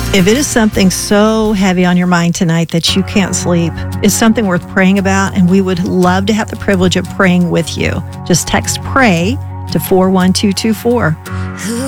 If it is something so heavy on your mind tonight that you can't sleep, it's something worth praying about, and we would love to have the privilege of praying with you. Just text PRAY to 41224.